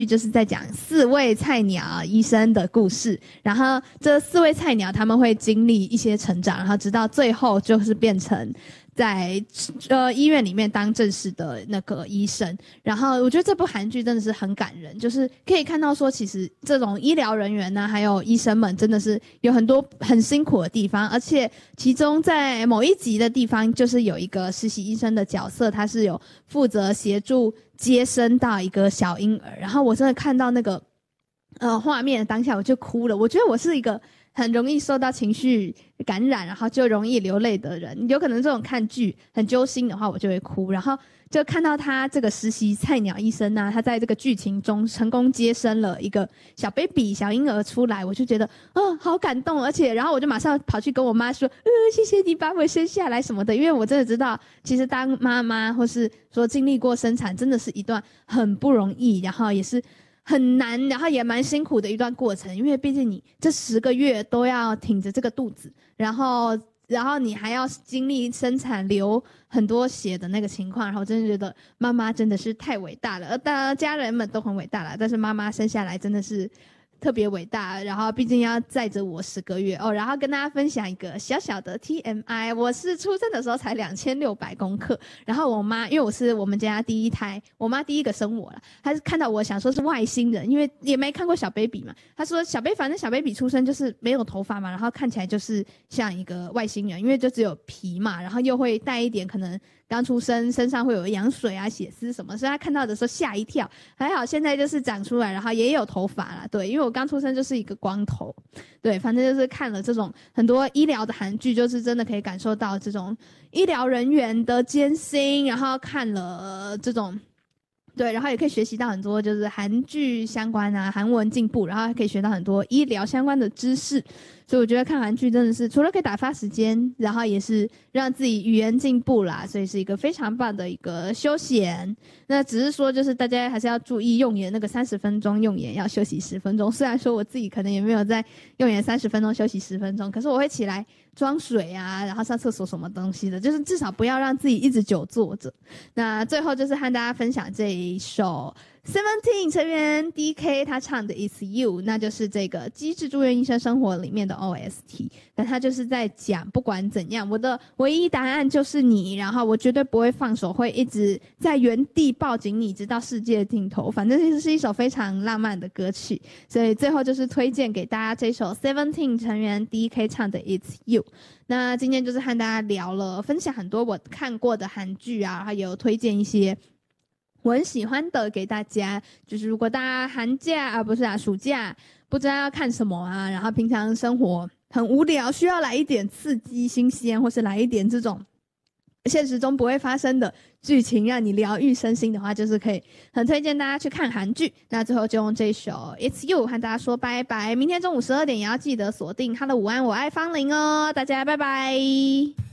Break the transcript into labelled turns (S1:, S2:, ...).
S1: 就是在讲4位菜鸟医生的故事，然后这4位菜鸟他们会经历一些成长，然后直到最后就是变成在医院里面当正式的那个医生。然后我觉得这部韩剧真的是很感人，就是可以看到说其实这种医疗人员呢还有医生们真的是有很多很辛苦的地方，而且其中在某一集的地方就是有一个实习医生的角色，他是有负责协助接生到一个小婴儿，然后我真的看到那个画面当下我就哭了。我觉得我是一个很容易受到情绪感染，然后就容易流泪的人，有可能这种看剧很揪心的话我就会哭，然后就看到他这个实习菜鸟医生啊，他在这个剧情中成功接生了一个小 baby 小婴儿出来，我就觉得好感动，而且然后我就马上跑去跟我妈说谢谢你把我生下来什么的，因为我真的知道其实当妈妈或是说经历过生产真的是一段很不容易，然后也是很难，然后也蛮辛苦的一段过程，因为毕竟你这10个月都要挺着这个肚子，然后你还要经历生产流很多血的那个情况，然后真的觉得妈妈真的是太伟大了，当然家人们都很伟大了，但是妈妈生下来真的是特别伟大，然后毕竟要载着我10个月然后跟大家分享一个小小的 TMI， 我是出生的时候才2600公克，然后我妈因为我是我们家第一胎，我妈第一个生我了，她是看到我想说是外星人，因为也没看过小 baby 嘛，她说反正小 baby 出生就是没有头发嘛，然后看起来就是像一个外星人，因为就只有皮嘛，然后又会带一点可能刚出生身上会有羊水啊血丝什么，所以他看到的时候吓一跳，还好现在就是长出来，然后也有头发啦，对，因为我刚出生就是一个光头，对，反正就是看了这种很多医疗的韩剧，就是真的可以感受到这种医疗人员的艰辛，然后看了这种对，然后也可以学习到很多就是韩剧相关啊，韩文进步，然后还可以学到很多医疗相关的知识，所以我觉得看韩剧真的是除了可以打发时间，然后也是让自己语言进步啦，所以是一个非常棒的一个休闲。那只是说就是大家还是要注意用眼，那个30分钟用眼要休息10分钟，虽然说我自己可能也没有在用眼30分钟休息10分钟，可是我会起来装水啊，然后上厕所什么东西的，就是至少不要让自己一直久坐着。那最后就是和大家分享这一首 Seventeen 成员 DK 他唱的 It's You， 那就是这个机智住院医生生活里面的 OST， 但他就是在讲不管怎样我的唯一答案就是你，然后我绝对不会放手，会一直在原地抱紧你直到世界尽头，反正就是一首非常浪漫的歌曲，所以最后就是推荐给大家这首 Seventeen 成员 DK 唱的 It's You。 那今天就是和大家聊了分享很多我看过的韩剧啊，还有推荐一些我很喜欢的给大家，就是如果大家寒假暑假不知道要看什么啊，然后平常生活很无聊，需要来一点刺激新鲜，或是来一点这种现实中不会发生的剧情让你疗愈身心的话，就是可以很推荐大家去看韩剧。那最后就用这首 It's You 和大家说拜拜，明天中午12点也要记得锁定他的午安我爱芳龄哦，大家拜拜。